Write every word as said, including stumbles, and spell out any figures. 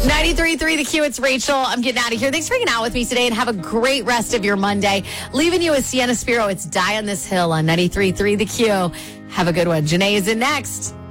ninety-three point three The Q, it's Rachel. I'm getting out of here. Thanks for hanging out with me today and have a great rest of your Monday. Leaving you with Sienna Spiro. It's Die on This Hill on ninety-three point three The Q. Have a good one. Janae is in next.